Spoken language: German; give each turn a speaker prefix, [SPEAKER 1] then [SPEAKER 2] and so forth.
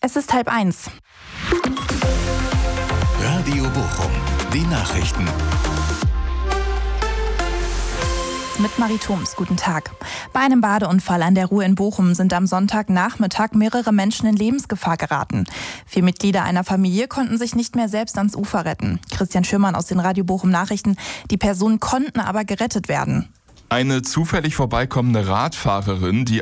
[SPEAKER 1] Es ist 12:30.
[SPEAKER 2] Radio Bochum, die Nachrichten.
[SPEAKER 1] Mit Marie Thoms, guten Tag. Bei einem Badeunfall an der Ruhr in Bochum sind am Sonntagnachmittag mehrere Menschen in Lebensgefahr geraten. 4 Mitglieder einer Familie konnten sich nicht mehr selbst ans Ufer retten. Christian Schürmann aus den Radio Bochum Nachrichten. Die Personen konnten aber gerettet werden.
[SPEAKER 3] Eine zufällig vorbeikommende Radfahrerin, die